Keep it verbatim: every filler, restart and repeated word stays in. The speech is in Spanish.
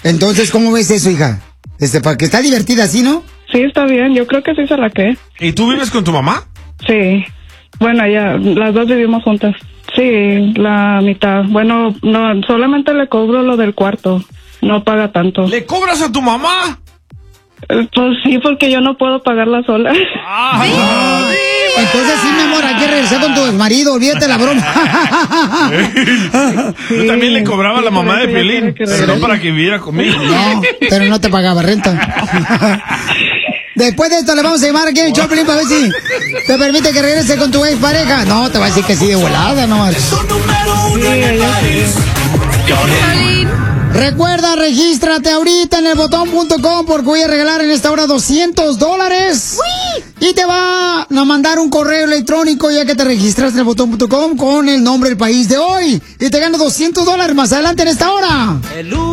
Entonces, ¿cómo ves eso, hija? Este, para que está divertida así, ¿no? Sí, está bien. Yo creo que sí se la que. ¿Y tú vives con tu mamá? Sí. Bueno, ya, las dos vivimos juntas. Sí, la mitad. Bueno, no, solamente le cobro lo del cuarto. No paga tanto. ¿Le cobras a tu mamá? Eh, Pues sí, porque yo no puedo pagarla sola. ¡Ay, Ah, entonces sí, mi amor, hay que regresar con tu marido, olvídate la broma. Yo también le cobraba a la mamá de Piolín, pero no para que viviera conmigo. No, pero no te pagaba renta. Después de esto le vamos a llamar aquí en el Choplin para ver si te permite que regrese con tu ex pareja. No, te va a decir que sí de volada nomás. Recuerda, regístrate ahorita en el botón punto com porque voy a regalar en esta hora doscientos dólares. Y te va a mandar un correo electrónico ya que te registraste en el botón punto com con el nombre del país de hoy. Y te gano doscientos dólares más adelante en esta hora.